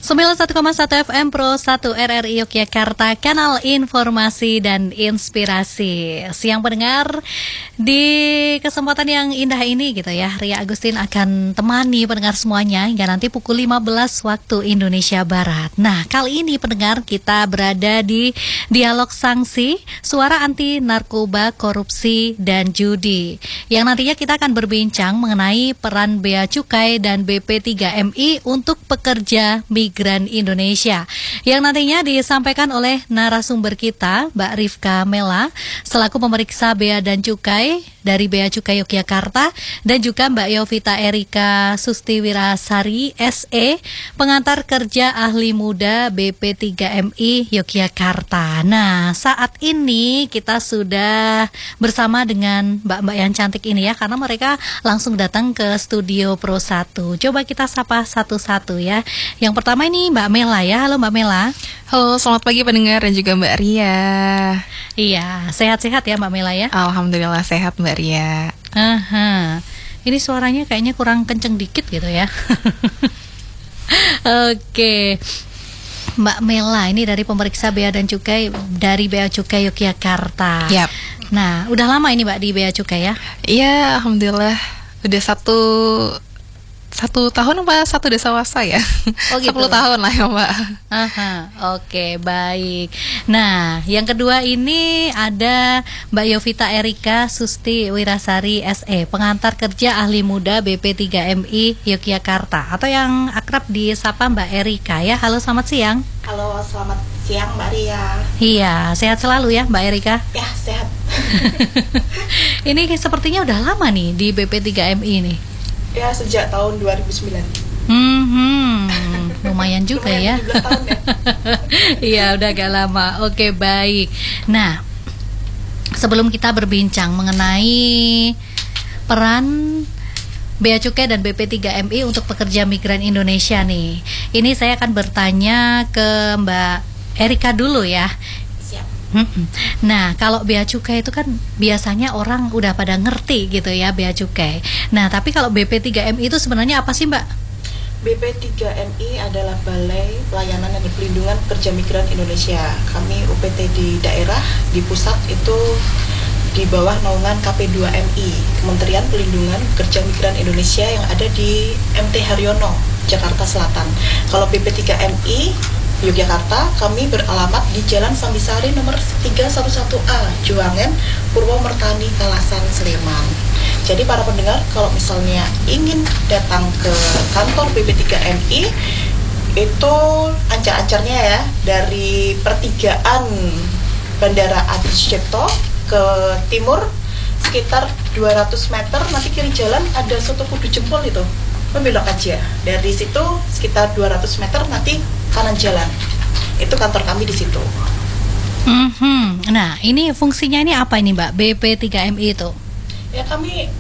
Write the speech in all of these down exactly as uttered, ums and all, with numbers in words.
sembilan puluh satu koma satu F M Pro satu R R I Yogyakarta, kanal informasi dan inspirasi. Siang pendengar, di kesempatan yang indah ini gitu ya, Ria Agustin akan temani pendengar semuanya hingga nanti pukul lima belas waktu Indonesia Barat. Nah, kali ini pendengar kita berada di Dialog Sanksi, Suara Anti Narkoba, Korupsi, dan Judi, yang nantinya kita akan berbincang mengenai peran Bea Cukai dan B P tiga M I untuk pekerja migran Indonesia, yang nantinya disampaikan oleh narasumber kita, Mbak Rifka Mela, selaku pemeriksa Bea dan Cukai dari Bea Cukai Yogyakarta, dan juga Mbak Yovita Erika Sustiwirasari S E, pengantar kerja ahli muda B P tiga M I Yogyakarta. Nah, saat ini kita sudah bersama dengan mbak-mbak yang cantik ini ya, karena mereka langsung datang ke studio Pro satu. Coba kita sapa satu-satu ya. Yang pertama ini Mbak Mela ya. Halo Mbak Mela. Halo, selamat pagi pendengar dan juga Mbak Ria. Iya, sehat-sehat ya Mbak Mela ya? Alhamdulillah sehat Mbak Ria. Aha. Ini suaranya kayaknya kurang kenceng dikit gitu ya. Oke, Mbak Mela ini dari pemeriksa Bea dan Cukai dari Bea Cukai Yogyakarta. Yap. Nah, udah lama ini Mbak di Bea Cukai ya? Iya, alhamdulillah udah satu satu tahun apa satu desa wasa ya? Oh gitu. sepuluh tahun lah ya Mbak. Aha, oke, baik. Nah, yang kedua ini ada Mbak Yovita Erika Sustiwirasari S E, pengantar kerja ahli muda B P tiga M I Yogyakarta, atau yang akrab disapa Mbak Erika ya. Halo, selamat siang. Halo, selamat siang Mbak Ria. Iya, sehat selalu ya Mbak Erika. Ya, sehat. Ini sepertinya udah lama nih di B P tiga M I nih. Ya, sejak tahun dua ribu sembilan. Hmm, lumayan juga lumayan ya. tujuh belas tahun ya. Iya, udah agak lama. Oke, baik. Nah, sebelum kita berbincang mengenai peran Bea Cukai dan B P tiga M I untuk pekerja migran Indonesia nih, ini saya akan bertanya ke Mbak Erika dulu ya. Nah, kalau Bea Cukai itu kan biasanya orang udah pada ngerti gitu ya, Bea Cukai. Nah, tapi kalau B P tiga M I itu sebenarnya apa sih Mbak? B P tiga M I adalah Balai Pelayanan dan Pelindungan Pekerja Migran Indonesia. Kami U P T di daerah, di pusat itu di bawah naungan K P dua M I, Kementerian Pelindungan Pekerja Migran Indonesia, yang ada di M T Haryono, Jakarta Selatan. Kalau B P tiga M I Yogyakarta, kami beralamat di Jalan Sambisari nomor tiga satu satu A, Juwangen, Purwomertani, Kalasan, Sleman. Jadi para pendengar, kalau misalnya ingin datang ke kantor B P tiga M I, itu ancar-ancarnya ya, dari pertigaan Bandara Adi Sucipto ke timur sekitar dua ratus meter, nanti kiri jalan ada Soto Kudu Jempol itu. Membelok aja. Dari situ sekitar dua ratus meter, nanti kanan jalan. Itu kantor kami di situ. Mm-hmm. Nah, ini fungsinya ini apa ini Mbak, B P tiga M I itu? Ya, kami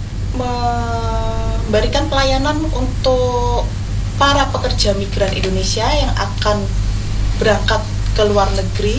memberikan pelayanan untuk para pekerja migran Indonesia yang akan berangkat ke luar negeri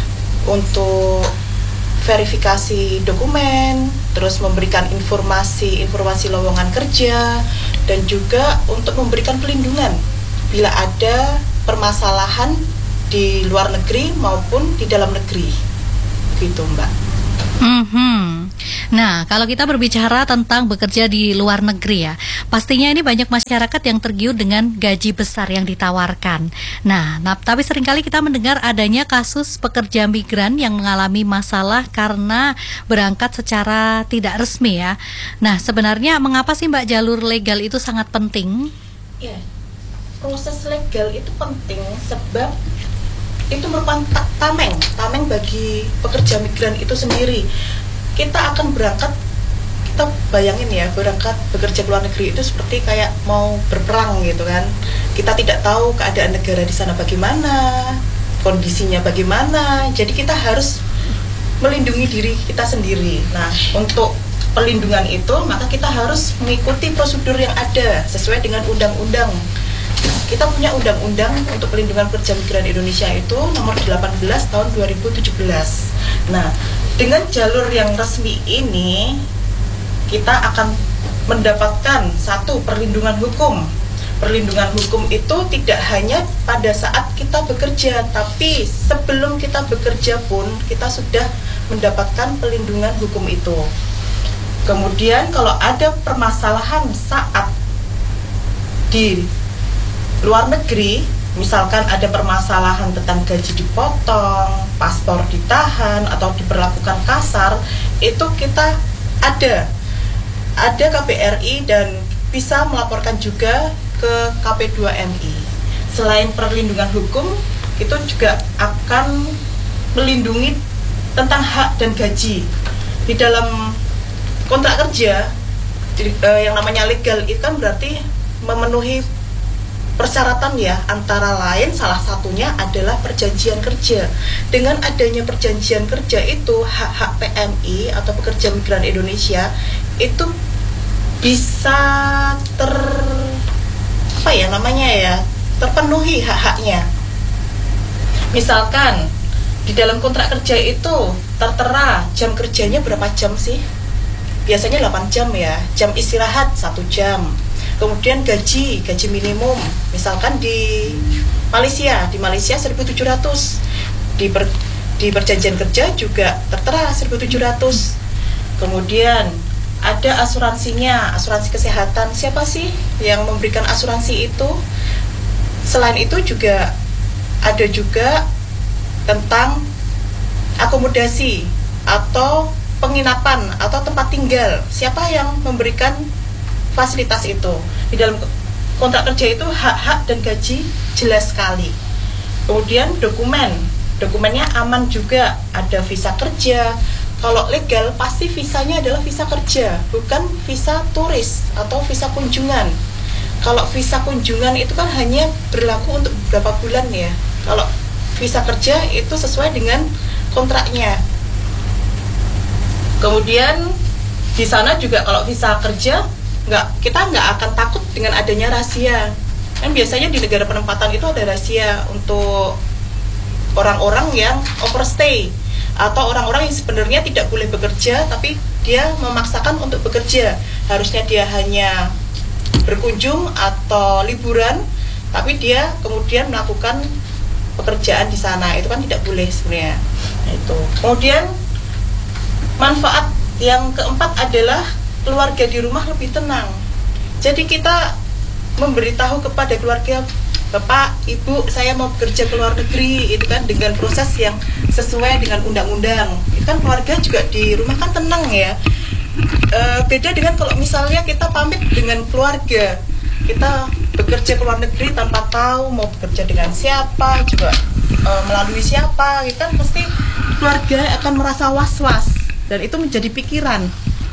untuk verifikasi dokumen, terus memberikan informasi-informasi lowongan kerja, dan juga untuk memberikan pelindungan bila ada permasalahan di luar negeri maupun di dalam negeri, gitu Mbak. Mm-hmm. Nah, kalau kita berbicara tentang bekerja di luar negeri ya, pastinya ini banyak masyarakat yang tergiur dengan gaji besar yang ditawarkan. Nah, nah tapi seringkali kita mendengar adanya kasus pekerja migran yang mengalami masalah karena berangkat secara tidak resmi ya. Nah, sebenarnya mengapa sih Mbak jalur legal itu sangat penting? Ya, proses legal itu penting sebab itu merupakan tameng, tameng bagi pekerja migran itu sendiri. Kita akan berangkat, kita bayangin ya, berangkat bekerja ke luar negeri itu seperti kayak mau berperang gitu kan. Kita tidak tahu keadaan negara di sana bagaimana, kondisinya bagaimana. Jadi kita harus melindungi diri kita sendiri. Nah, untuk pelindungan itu maka kita harus mengikuti prosedur yang ada sesuai dengan undang-undang. Kita punya undang-undang untuk pelindungan pekerja migran Indonesia itu nomor delapan belas tahun dua ribu tujuh belas. Nah, dengan jalur yang resmi ini kita akan mendapatkan satu, perlindungan hukum Perlindungan hukum itu tidak hanya pada saat kita bekerja, tapi sebelum kita bekerja pun kita sudah mendapatkan perlindungan hukum itu. Kemudian kalau ada permasalahan saat di luar negeri, misalkan ada permasalahan tentang gaji dipotong, paspor ditahan, atau diperlakukan kasar, itu kita ada ada K B R I dan bisa melaporkan juga ke K P dua M I. Selain perlindungan hukum, itu juga akan melindungi tentang hak dan gaji. Di dalam kontrak kerja, di, eh, yang namanya legal itu kan berarti memenuhi persyaratan ya, antara lain salah satunya adalah perjanjian kerja. Dengan adanya perjanjian kerja itu, hak-hak P M I atau pekerja migran Indonesia itu bisa ter apa ya namanya ya terpenuhi hak-haknya. Misalkan di dalam kontrak kerja itu tertera jam kerjanya berapa jam sih? Biasanya delapan jam ya, jam istirahat satu jam. Kemudian gaji, gaji minimum, misalkan di Malaysia, di Malaysia seribu tujuh ratus, di, per, di perjanjian kerja juga tertera seribu tujuh ratus. Kemudian ada asuransinya, asuransi kesehatan, siapa sih yang memberikan asuransi itu? Selain itu juga ada juga tentang akomodasi atau penginapan atau tempat tinggal, siapa yang memberikan fasilitas itu. Di dalam kontrak kerja itu hak-hak dan gaji jelas sekali. Kemudian dokumen, dokumennya aman juga, ada visa kerja. Kalau legal pasti visanya adalah visa kerja, bukan visa turis atau visa kunjungan. Kalau visa kunjungan itu kan hanya berlaku untuk beberapa bulan ya. Kalau visa kerja itu sesuai dengan kontraknya. Kemudian di sana juga kalau visa kerja nggak, kita nggak akan takut dengan adanya rahasia. Kan biasanya di negara penempatan itu ada rahasia untuk orang-orang yang overstay atau orang-orang yang sebenarnya tidak boleh bekerja tapi dia memaksakan untuk bekerja. Harusnya dia hanya berkunjung atau liburan, tapi dia kemudian melakukan pekerjaan di sana. Itu kan tidak boleh sebenarnya. Nah, itu. Kemudian manfaat yang keempat adalah keluarga di rumah lebih tenang. Jadi kita memberitahu kepada keluarga, Bapak, Ibu, saya mau bekerja ke luar negeri, itu kan dengan proses yang sesuai dengan undang-undang. Itu kan keluarga juga di rumah kan tenang ya. E, beda dengan kalau misalnya kita pamit dengan keluarga, kita bekerja ke luar negeri tanpa tahu mau bekerja dengan siapa, juga e, melalui siapa, itu kan pasti keluarga akan merasa was-was dan itu menjadi pikiran.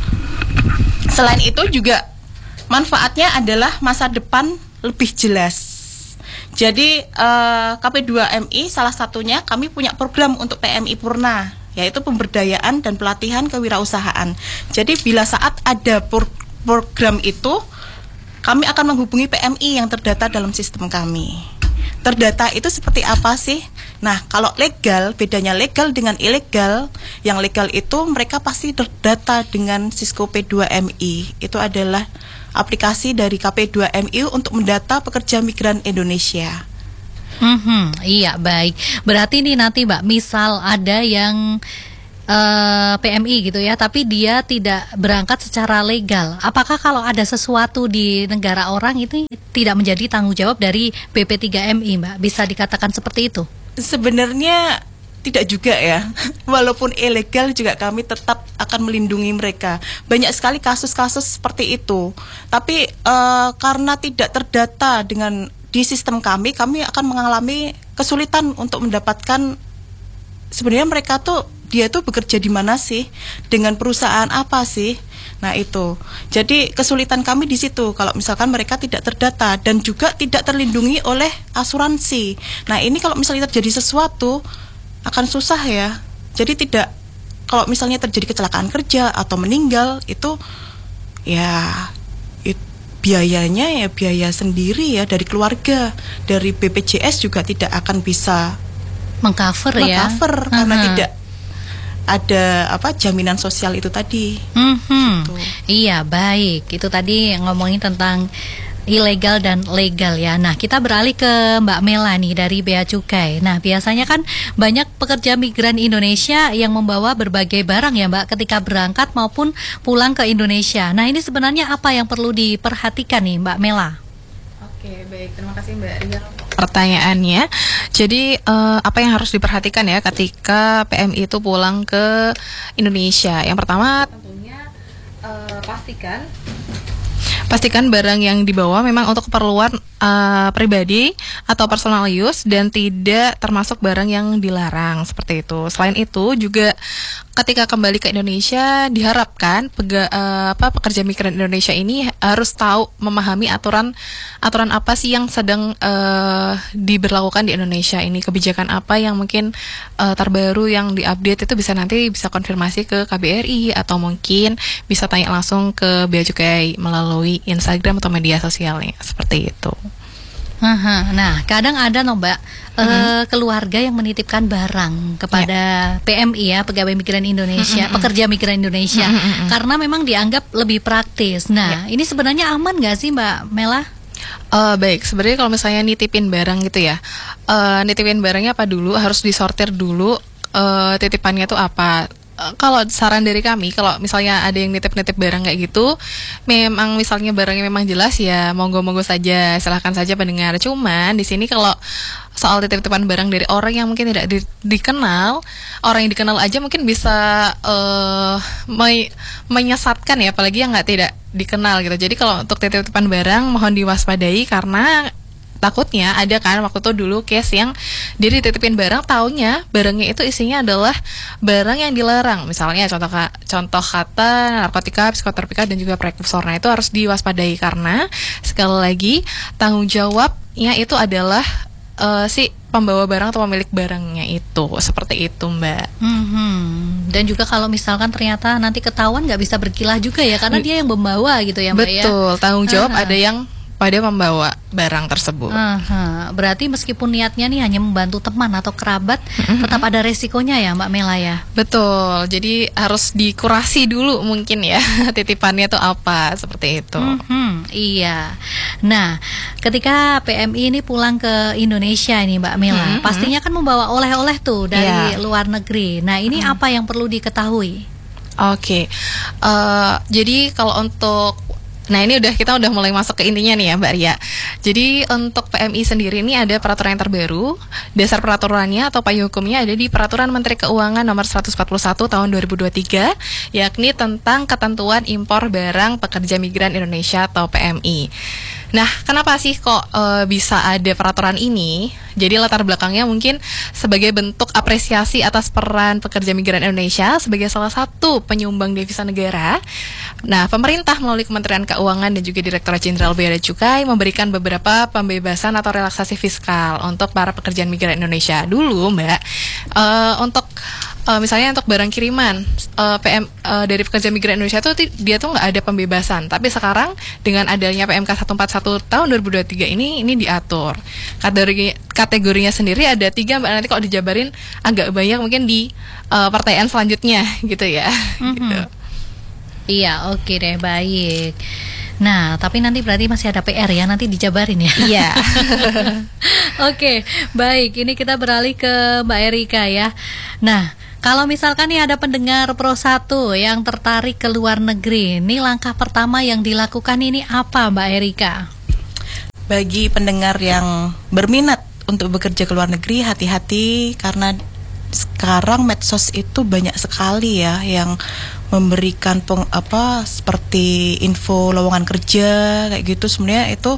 Selain itu juga manfaatnya adalah masa depan lebih jelas. Jadi eh, K P dua M I salah satunya kami punya program untuk P M I Purna, yaitu pemberdayaan dan pelatihan kewirausahaan. Jadi bila saat ada por- program itu, kami akan menghubungi P M I yang terdata dalam sistem kami. Terdata itu seperti apa sih? Nah, kalau legal, bedanya legal dengan ilegal. Yang legal itu mereka pasti terdata dengan Sisco P dua M I. Itu adalah aplikasi dari K P dua M I untuk mendata pekerja migran Indonesia. Mm-hmm, iya, baik. Berarti ini nanti Mbak, misal ada yang uh, P M I gitu ya, tapi dia tidak berangkat secara legal. Apakah kalau ada sesuatu di negara orang itu tidak menjadi tanggung jawab dari B P tiga M I, Mbak? Bisa dikatakan seperti itu? Sebenarnya tidak juga ya. Walaupun ilegal juga kami tetap akan melindungi mereka. Banyak sekali kasus-kasus seperti itu. Tapi uh, karena tidak terdata dengan di sistem kami, kami akan mengalami kesulitan untuk mendapatkan sebenarnya mereka tuh dia tuh bekerja di mana sih, dengan perusahaan apa sih. Nah itu, jadi kesulitan kami di situ kalau misalkan mereka tidak terdata dan juga tidak terlindungi oleh asuransi. Nah ini kalau misalnya terjadi sesuatu akan susah ya. Jadi tidak, kalau misalnya terjadi kecelakaan kerja atau meninggal itu ya it, biayanya ya biaya sendiri ya dari keluarga, dari B P J S juga tidak akan bisa mengcover ya, mengcover karena uh-huh. tidak ada apa jaminan sosial itu tadi. Mm-hmm. Gitu. Iya, baik. Itu tadi ngomongin tentang ilegal dan legal ya. Nah, kita beralih ke Mbak Mela nih dari Bea Cukai. Nah, biasanya kan banyak pekerja migran Indonesia yang membawa berbagai barang ya Mbak ketika berangkat maupun pulang ke Indonesia. Nah, ini sebenarnya apa yang perlu diperhatikan nih Mbak Mela? Oke, baik. Terima kasih Mbak Ria pertanyaannya. Jadi uh, apa yang harus diperhatikan ya ketika P M I itu pulang ke Indonesia? Yang pertama tentunya uh, pastikan Pastikan barang yang dibawa memang untuk keperluan uh, pribadi atau personal use dan tidak termasuk barang yang dilarang seperti itu. Selain itu juga ketika kembali ke Indonesia diharapkan pega, uh, apa, pekerja migran Indonesia ini harus tahu memahami aturan aturan apa sih yang sedang uh, diberlakukan di Indonesia ini, kebijakan apa yang mungkin uh, terbaru yang diupdate itu bisa nanti bisa konfirmasi ke K B R I atau mungkin bisa tanya langsung ke Bea Cukai melalui Instagram atau media sosialnya seperti itu. Aha, nah, kadang ada no Mbak mm-hmm. uh, keluarga yang menitipkan barang kepada yeah. P M I ya, Pegawai Migran Indonesia, mm-hmm. pekerja migran Indonesia, mm-hmm. karena memang dianggap lebih praktis. Nah, yeah. ini sebenarnya aman nggak sih Mbak Mela? Uh, baik, sebenarnya kalau misalnya nitipin barang gitu ya, uh, nitipin barangnya apa dulu, harus disortir dulu uh, titipannya tuh apa. Kalau saran dari kami, kalau misalnya ada yang nitip-nitip barang kayak gitu, memang misalnya barangnya memang jelas ya, monggo-monggo saja, silahkan saja pendengar. Cuman di sini kalau soal titip-titipan barang dari orang yang mungkin tidak di, dikenal, orang yang dikenal aja mungkin bisa uh, me, menyesatkan ya, apalagi yang nggak tidak dikenal gitu. Jadi kalau untuk titip-titipan barang mohon diwaspadai karena takutnya ada kan waktu itu dulu case yang dia dititipin barang, taunya barangnya itu isinya adalah barang yang dilarang, misalnya contoh contoh kata narkotika, psikotropika dan juga prekursor. Nah itu harus diwaspadai karena sekali lagi tanggung jawabnya itu adalah uh, si pembawa barang atau pemilik barangnya itu, seperti itu Mbak. Mm-hmm. Dan juga kalau misalkan ternyata nanti ketahuan nggak bisa berkilah juga ya, karena dia yang membawa gitu ya Mbak. Betul, ya? tanggung jawab uh-huh. ada yang pada membawa barang tersebut. Aha, berarti meskipun niatnya nih hanya membantu teman atau kerabat, mm-hmm. tetap ada resikonya ya Mbak Mela ya? Betul, jadi harus dikurasi dulu mungkin ya titipannya tuh apa, seperti itu. Mm-hmm, iya. Nah, ketika P M I ini pulang ke Indonesia ini Mbak Mela, mm-hmm. pastinya kan membawa oleh-oleh tuh dari yeah. luar negeri. Nah, ini mm-hmm. apa yang perlu diketahui? Oke, okay. uh, jadi kalau untuk Nah ini udah kita udah mulai masuk ke intinya nih ya Mbak Ria. Jadi untuk P M I sendiri ini ada peraturan yang terbaru. Dasar peraturannya atau payung hukumnya ada di Peraturan Menteri Keuangan nomor seratus empat puluh satu tahun dua ribu dua puluh tiga, yakni tentang ketentuan impor barang pekerja migran Indonesia atau P M I. Nah, kenapa sih kok e, bisa ada peraturan ini? Jadi latar belakangnya mungkin sebagai bentuk apresiasi atas peran pekerja migran Indonesia sebagai salah satu penyumbang devisa negara. Nah, pemerintah melalui Kementerian Keuangan dan juga Direktorat Jenderal Bea dan Cukai memberikan beberapa pembebasan atau relaksasi fiskal untuk para pekerja migran Indonesia. Dulu, Mbak, e, untuk Uh, misalnya untuk barang kiriman uh, P M uh, dari pekerja migran Indonesia tuh dia tuh nggak ada pembebasan, tapi sekarang dengan adanya P M K seratus empat puluh satu tahun dua ribu dua puluh tiga ini ini diatur. Kategori kategorinya sendiri ada tiga Mbak, nanti kalau dijabarin agak banyak mungkin di uh, pertanyaan selanjutnya gitu ya. Mm-hmm. Gitu. Iya, oke deh, baik. Nah, tapi nanti berarti masih ada P R ya, nanti dijabarin ya. Iya. Oke, baik. Ini kita beralih ke Mbak Erika ya. Nah, kalau misalkan nih ada pendengar Pro satu yang tertarik ke luar negeri, ini langkah pertama yang dilakukan ini apa Mbak Erika? Bagi pendengar yang berminat untuk bekerja ke luar negeri, hati-hati karena sekarang medsos itu banyak sekali ya yang memberikan peng, apa seperti info lowongan kerja kayak gitu. Sebenarnya itu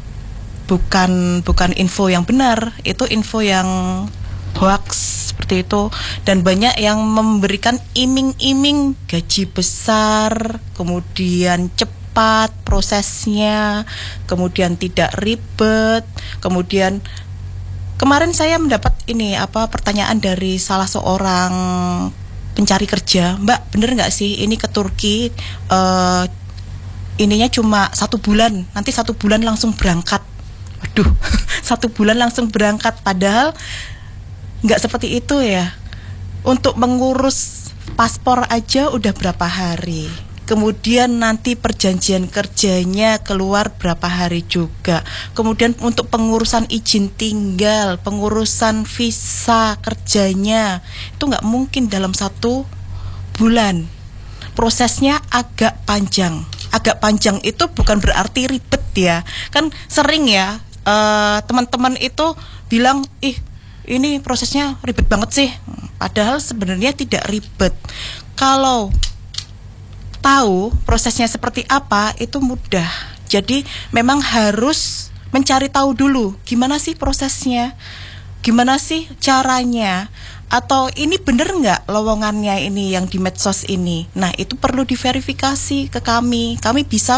bukan bukan info yang benar, itu info yang hoax seperti itu, dan banyak yang memberikan iming-iming gaji besar, kemudian cepat prosesnya, kemudian tidak ribet, kemudian kemarin saya mendapat ini apa pertanyaan dari salah seorang pencari kerja, Mbak, bener nggak sih ini ke Turki uh, ininya cuma satu bulan, nanti satu bulan langsung berangkat. Waduh, satu bulan langsung berangkat, padahal nggak seperti itu ya. Untuk mengurus paspor aja udah berapa hari, kemudian nanti perjanjian kerjanya keluar berapa hari juga, kemudian untuk pengurusan izin tinggal, pengurusan visa kerjanya itu nggak mungkin dalam satu bulan. Prosesnya agak panjang. Agak panjang itu bukan berarti ribet ya. Kan sering ya uh, teman-teman itu bilang, ih ini prosesnya ribet banget sih. Padahal sebenarnya tidak ribet. Kalau tahu prosesnya seperti apa itu mudah. Jadi memang harus mencari tahu dulu gimana sih prosesnya, gimana sih caranya, atau ini bener nggak lowongannya ini yang di medsos ini. Nah itu perlu diverifikasi ke kami. Kami bisa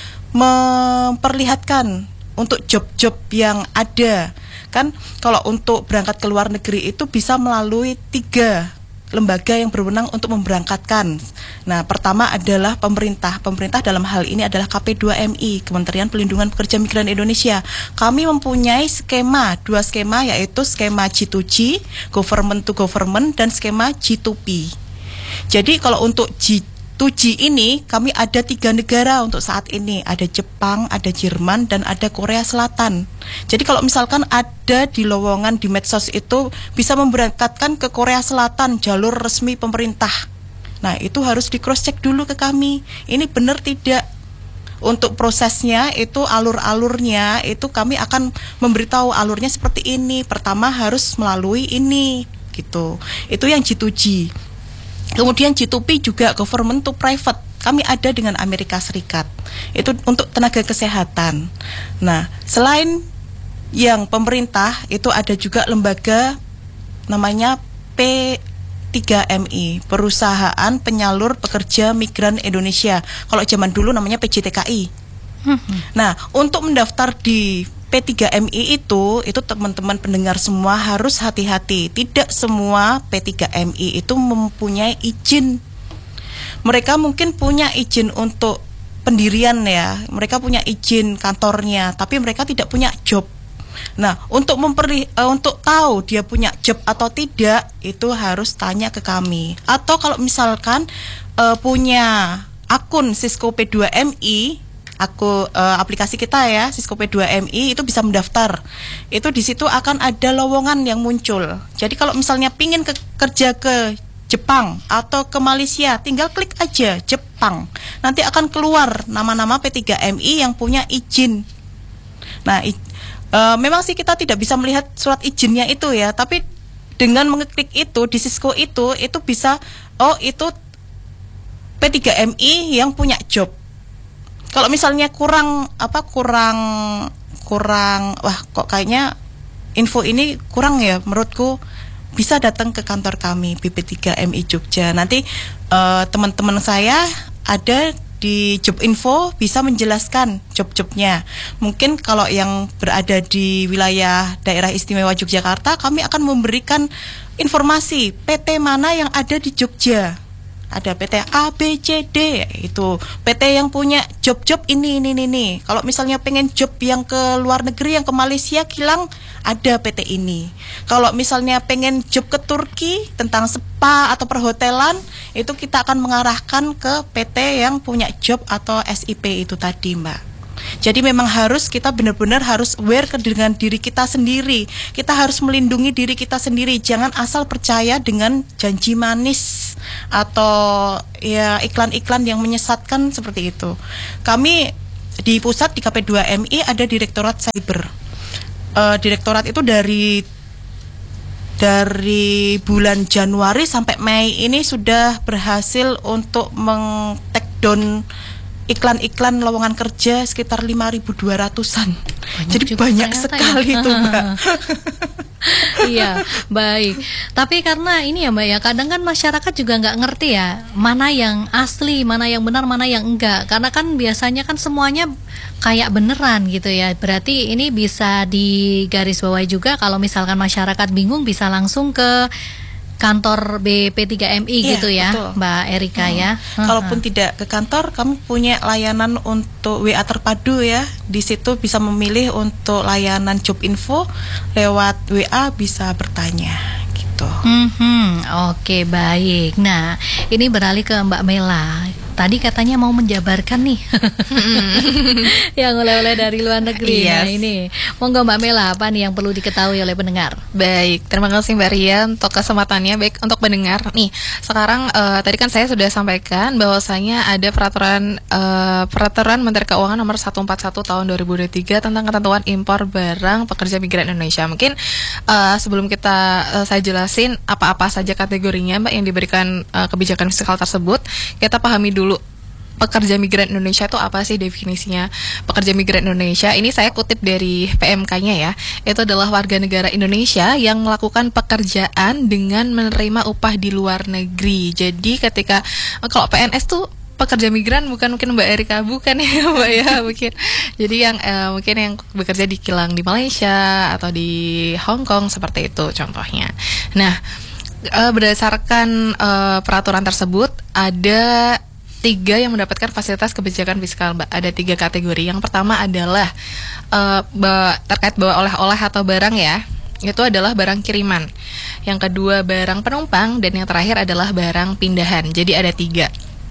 memperlihatkan untuk job-job yang ada. Kan kalau untuk berangkat ke luar negeri itu bisa melalui tiga lembaga yang berwenang untuk memberangkatkan. Nah, pertama adalah pemerintah. Pemerintah dalam hal ini adalah K P dua M I, Kementerian Pelindungan Pekerja Migran Indonesia. Kami mempunyai skema, dua skema, yaitu skema G to G, government to government, dan skema G to P. Jadi kalau untuk G to G ini kami ada tiga negara untuk saat ini, ada Jepang, ada Jerman, dan ada Korea Selatan. Jadi kalau misalkan ada di lowongan di medsos itu bisa memberangkatkan ke Korea Selatan, jalur resmi pemerintah. Nah itu harus di cross check dulu ke kami, ini benar tidak. Untuk prosesnya itu alur-alurnya itu kami akan memberitahu alurnya seperti ini. Pertama harus melalui ini gitu. Itu yang G to G. Kemudian G to P juga government to private. Kami ada dengan Amerika Serikat. Itu untuk tenaga kesehatan. Nah, selain yang pemerintah itu ada juga lembaga namanya P tiga M I, Perusahaan Penyalur Pekerja Migran Indonesia. Kalau zaman dulu namanya P J T K I. Hmm. Nah, untuk mendaftar di P tiga M I itu, itu teman-teman pendengar semua harus hati-hati. Tidak semua P tiga M I itu mempunyai izin. Mereka mungkin punya izin untuk pendirian ya, mereka punya izin kantornya, tapi mereka tidak punya job. Nah, untuk memperli uh, untuk tahu dia punya job atau tidak, itu harus tanya ke kami. Atau kalau misalkan uh, punya akun Cisco P dua M I, aku uh, aplikasi kita ya Cisco P dua M I, itu bisa mendaftar. Itu di situ akan ada lowongan yang muncul. Jadi kalau misalnya pingin ke, kerja ke Jepang atau ke Malaysia, tinggal klik aja Jepang. Nanti akan keluar nama-nama P tiga M I yang punya izin. Nah, i, uh, memang sih kita tidak bisa melihat surat izinnya itu ya, tapi dengan mengeklik itu di Cisco itu, itu bisa, oh itu P tiga M I yang punya job. Kalau misalnya kurang apa kurang kurang wah kok kayaknya info ini kurang ya menurutku, bisa datang ke kantor kami B P tiga M I Jogja. Nanti uh, teman-teman saya ada di job info bisa menjelaskan job-jobnya. Mungkin kalau yang berada di wilayah daerah istimewa Yogyakarta, kami akan memberikan informasi P T mana yang ada di Jogja. Ada P T A, B, C, D, itu P T yang punya job-job ini, ini, ini, ini. Kalau misalnya pengen job yang ke luar negeri, yang ke Malaysia, Kilang, ada P T ini. Kalau misalnya pengen job ke Turki tentang spa atau perhotelan, itu kita akan mengarahkan ke P T yang punya job atau S I P itu tadi, Mbak. Jadi memang harus kita benar-benar harus aware dengan diri kita sendiri. Kita harus melindungi diri kita sendiri. Jangan asal percaya dengan janji manis atau ya iklan-iklan yang menyesatkan seperti itu. Kami di pusat di K P dua M I ada Direktorat Cyber. Uh, Direktorat itu dari dari bulan Januari sampai Mei ini sudah berhasil untuk meng-take down iklan-iklan lowongan kerja sekitar lima ribu dua ratusan. Jadi banyak sekali itu, Mbak. Iya, baik. Tapi karena ini ya Mbak ya, kadang kan masyarakat juga nggak ngerti ya, mana yang asli, mana yang benar, mana yang enggak. Karena kan biasanya kan semuanya kayak beneran gitu ya. Berarti ini bisa digarisbawahi juga kalau misalkan masyarakat bingung bisa langsung ke kantor B P tiga M I iya, gitu ya, betul. Mbak Erika hmm. ya. Kalaupun uh-huh. tidak ke kantor, kami punya layanan untuk W A terpadu ya. Di situ bisa memilih untuk layanan job info, lewat W A bisa bertanya gitu. Mm-hmm. Oke, baik. Nah, ini beralih ke Mbak Mela. tadi katanya mau menjabarkan nih yang oleh-oleh dari luar negeri. Yes. Nah ini, monggo Mbak Mela, apa nih yang perlu diketahui oleh pendengar? Baik, terima kasih Mbak Ria untuk kesempatannya. Baik, untuk pendengar nih, sekarang uh, tadi kan saya sudah sampaikan bahwasanya ada peraturan uh, peraturan Menteri Keuangan nomor seratus empat puluh satu tahun dua ribu dua puluh tiga tentang ketentuan impor barang pekerja migran Indonesia. Mungkin uh, sebelum kita uh, saya jelasin apa-apa saja kategorinya Mbak yang diberikan uh, kebijakan fiskal tersebut, kita pahami dulu pekerja migran Indonesia itu apa sih definisinya. Pekerja migran Indonesia ini saya kutip dari P M K-nya ya, itu adalah warga negara Indonesia yang melakukan pekerjaan dengan menerima upah di luar negeri. Jadi ketika kalau P N S tuh pekerja migran bukan mungkin Mbak Erika, bukan ya Mbak ya mungkin. Jadi yang eh, mungkin yang bekerja di kilang di Malaysia atau di Hong Kong seperti itu contohnya. Nah, eh, berdasarkan eh, peraturan tersebut ada tiga yang mendapatkan fasilitas kebijakan fiskal, Mbak. Ada tiga kategori. Yang pertama adalah uh, terkait bawa oleh-oleh atau barang ya. Itu adalah barang kiriman. Yang kedua barang penumpang dan yang terakhir adalah barang pindahan. Jadi ada tiga.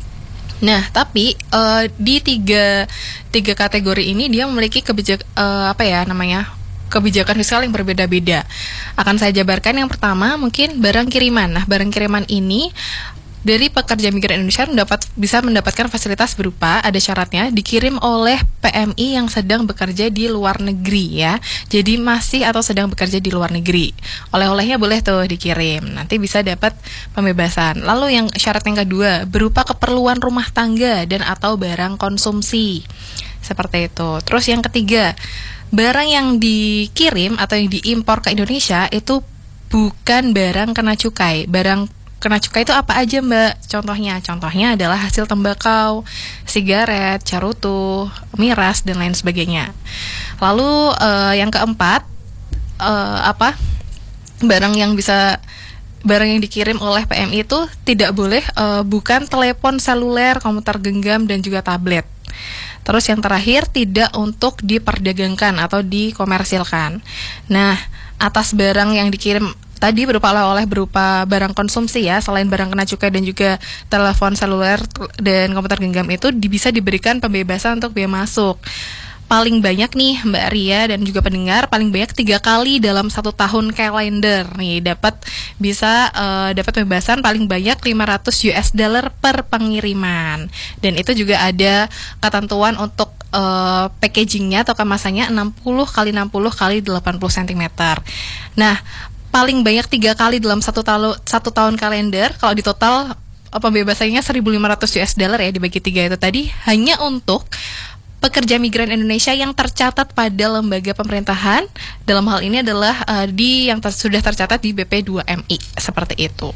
Nah, tapi uh, di tiga tiga kategori ini dia memiliki kebijakan uh, apa ya namanya? kebijakan fiskal yang berbeda-beda. Akan saya jabarkan. Yang pertama mungkin barang kiriman. Nah, barang kiriman ini dari pekerja migran Indonesia mendapat bisa mendapatkan fasilitas berupa, ada syaratnya, dikirim oleh P M I yang sedang bekerja di luar negeri ya. Jadi masih atau sedang bekerja di luar negeri. Oleh-olehnya boleh tuh dikirim. Nanti bisa dapat pembebasan. Lalu yang syarat yang kedua, berupa keperluan rumah tangga dan atau barang konsumsi. Seperti itu. Terus yang ketiga, barang yang dikirim atau yang diimpor ke Indonesia itu bukan barang kena cukai. Barang kena cukai itu apa aja Mbak? Contohnya, contohnya adalah hasil tembakau, sigaret, carutu, miras dan lain sebagainya. Lalu uh, yang keempat, uh, apa? Barang yang bisa barang yang dikirim oleh P M I itu tidak boleh uh, bukan telepon seluler, komputer genggam dan juga tablet. Terus yang terakhir tidak untuk diperdagangkan atau dikomersilkan. Nah, atas barang yang dikirim tadi berupa oleh-oleh berupa barang konsumsi ya, selain barang kena cukai dan juga telepon seluler dan komputer genggam itu bisa diberikan pembebasan untuk biaya masuk. Paling banyak nih Mbak Ria dan juga pendengar, paling banyak tiga kali dalam satu tahun kalender nih dapat bisa uh, dapat pembebasan paling banyak lima ratus U S dollar per pengiriman. Dan itu juga ada ketentuan untuk uh, packagingnya atau kemasannya enam puluh kali enam puluh kali delapan puluh sentimeter. Nah, paling banyak tiga kali dalam satu tahun satu tahun kalender. Kalau di total pembebasannya seribu lima ratus U S dollar ya, dibagi tiga itu tadi hanya untuk pekerja migran Indonesia yang tercatat pada lembaga pemerintahan. Dalam hal ini adalah uh, di yang ter- sudah tercatat di B P dua M I seperti itu.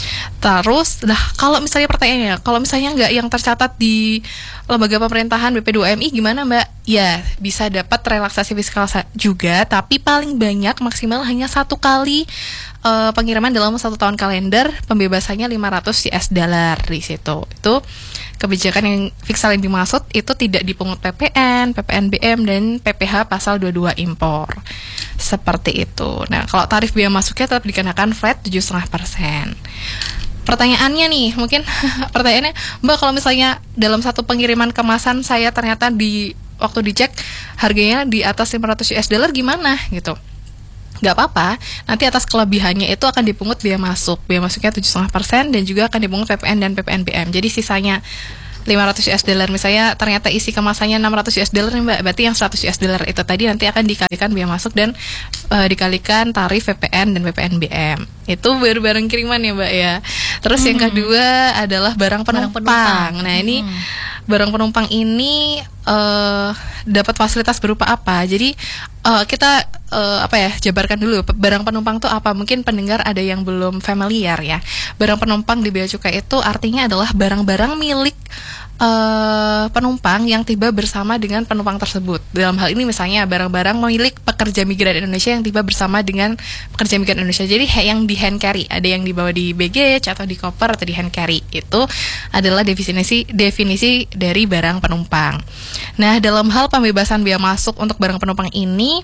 Terus, nah kalau misalnya pertanyaannya, kalau misalnya nggak yang tercatat di lembaga pemerintahan B P dua M I gimana Mbak? Ya bisa dapat relaksasi fiskal juga, tapi paling banyak maksimal hanya satu kali uh, pengiriman dalam satu tahun kalender, pembebasannya lima ratus U S dollar di situ. Itu kebijakan yang fiskal yang dimaksud itu tidak dipungut P P N, P P N B M dan P P H pasal dua puluh dua impor. Seperti itu. Nah, kalau tarif biaya masuknya tetap dikenakan flat tujuh koma lima persen. Pertanyaannya nih, mungkin pertanyaannya, Mbak kalau misalnya dalam satu pengiriman kemasan saya ternyata di waktu dicek harganya di atas lima ratus U S dollar gimana gitu. Gak apa-apa, nanti atas kelebihannya itu akan dipungut biaya masuk. Biaya masuknya tujuh koma lima persen dan juga akan dipungut P P N dan P P N B M. Jadi sisanya lima ratus U S dollar, misalnya ternyata isi kemasannya enam ratus U S dollar nih Mbak, berarti yang seratus U S dollar itu tadi nanti akan dikalikan biaya masuk dan uh, dikalikan tarif P P N dan P P N B M. Itu baru barang kiriman ya Mbak ya. Terus hmm. yang kedua adalah barang penumpang. Barang penumpang. Nah ini hmm. barang penumpang ini uh, dapat fasilitas berupa apa? Jadi uh, kita uh, apa ya jabarkan dulu barang penumpang itu apa? Mungkin pendengar ada yang belum familiar ya. Barang penumpang di bea cukai itu artinya adalah barang-barang milik Uh, penumpang yang tiba bersama dengan penumpang tersebut. Dalam hal ini misalnya barang-barang milik pekerja migran Indonesia yang tiba bersama dengan pekerja migran Indonesia. Jadi yang di hand carry, ada yang dibawa di baggage atau di koper atau di hand carry. Itu adalah definisi definisi dari barang penumpang. Nah, dalam hal pembebasan biaya masuk untuk barang penumpang ini,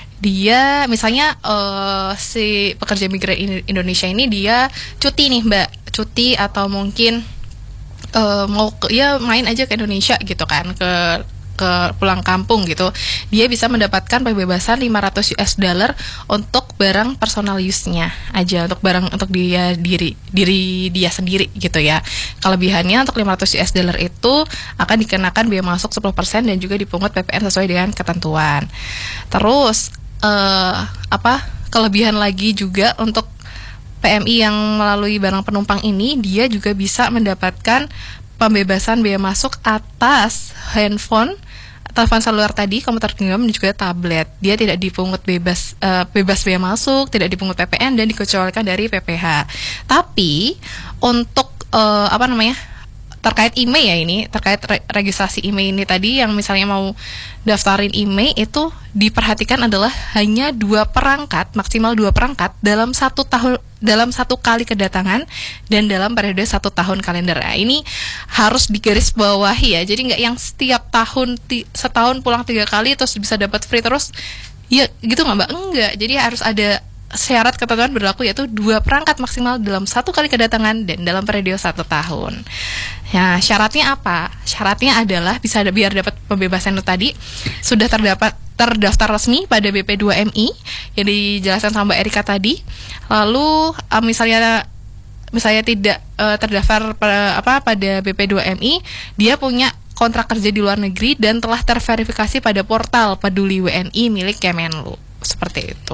dia misalnya uh, si pekerja migran Indonesia ini dia cuti nih Mbak, cuti atau mungkin uh, mau ke, ya main aja ke Indonesia gitu kan, ke ke pulang kampung gitu, dia bisa mendapatkan pembebasan lima ratus U S dollar untuk barang personal use-nya aja, untuk barang untuk dia diri diri dia sendiri gitu ya. Kelebihannya untuk lima ratus U S dollar itu akan dikenakan biaya masuk sepuluh persen dan juga dipungut P P N sesuai dengan ketentuan. Terus uh, apa? Kelebihan lagi juga untuk P M I yang melalui barang penumpang ini, dia juga bisa mendapatkan pembebasan biaya masuk atas handphone, telepon seluler tadi, komputer genggam dan juga tablet. Dia tidak dipungut bebas uh, bebas biaya masuk, tidak dipungut P P N dan dikecualikan dari P P H. Tapi untuk uh, apa namanya? terkait I M E I ya ini, terkait re- registrasi I M E I ini tadi, yang misalnya mau daftarin I M E I itu diperhatikan adalah hanya dua perangkat, maksimal dua perangkat dalam satu tahun, dalam satu kali kedatangan dan dalam periode satu tahun kalender. Nah, ini harus digaris bawahi ya. Jadi nggak yang setiap tahun ti- setahun pulang tiga kali terus bisa dapat free terus, ya gitu nggak Mbak? Enggak. Jadi harus ada syarat ketentuan berlaku, yaitu dua perangkat maksimal dalam satu kali kedatangan dan dalam periode satu tahun. Ya, syaratnya apa? Syaratnya adalah bisa ada, biar dapat pembebasan itu tadi sudah terdapat terdaftar resmi pada B P dua M I yang dijelaskan sama Mbak Erika tadi. Lalu uh, misalnya misalnya tidak uh, terdaftar pada, apa pada B P dua M I, dia punya kontrak kerja di luar negeri dan telah terverifikasi pada portal Peduli W N I milik Kemenlu. Seperti itu.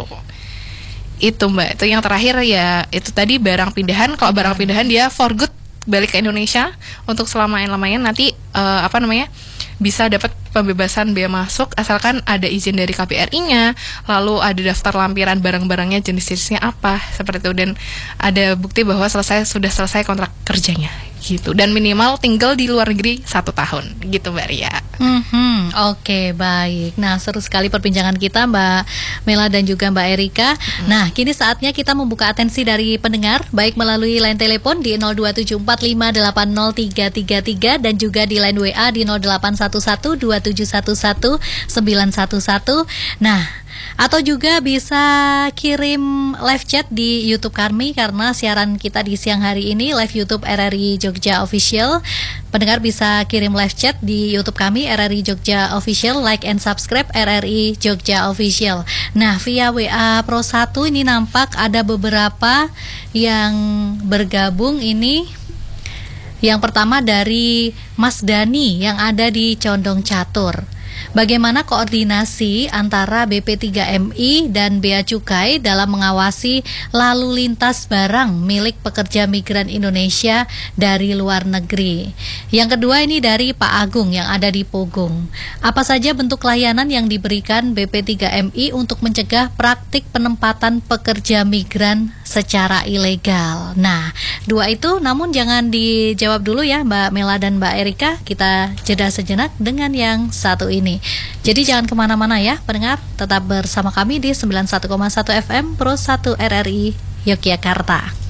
Itu Mbak, itu yang terakhir ya, itu tadi barang pindahan. Kalau barang pindahan dia for good balik ke Indonesia untuk selama-lamanya, nanti uh, apa namanya bisa dapat pembebasan biaya masuk asalkan ada izin dari K B R I-nya, lalu ada daftar lampiran barang-barangnya, jenis-jenisnya apa, seperti itu, dan ada bukti bahwa selesai sudah selesai kontrak kerjanya gitu, dan minimal tinggal di luar negeri satu tahun gitu Mbak Ria. Mm-hmm. Oke, baik. Nah, seru sekali perbincangan kita Mbak Mela dan juga Mbak Erika. Mm. Nah, kini saatnya kita membuka atensi dari pendengar, baik melalui line telepon di nol dua tujuh empat lima delapan nol tiga tiga tiga dan juga di line W A di nol delapan satu satu dua tujuh satu satu sembilan satu satu. Nah, atau juga bisa kirim live chat di YouTube kami, karena siaran kita di siang hari ini live YouTube R R I Jogja Official. Pendengar bisa kirim live chat di YouTube kami R R I Jogja Official, like and subscribe R R I Jogja Official. Nah, via W A Pro satu ini nampak ada beberapa yang bergabung ini. Yang pertama dari Mas Dani yang ada di Condong Catur. Bagaimana koordinasi antara B P tiga M I dan Bea Cukai dalam mengawasi lalu lintas barang milik pekerja migran Indonesia dari luar negeri? Yang kedua ini dari Pak Agung yang ada di Pogung. Apa saja bentuk layanan yang diberikan B P tiga M I untuk mencegah praktik penempatan pekerja migran secara ilegal? Nah, dua itu namun jangan dijawab dulu ya Mbak Mela dan Mbak Erika. Kita jeda sejenak dengan yang satu ini. Jadi jangan kemana-mana ya pendengar, tetap bersama kami di sembilan puluh satu koma satu F M Pro satu R R I Yogyakarta.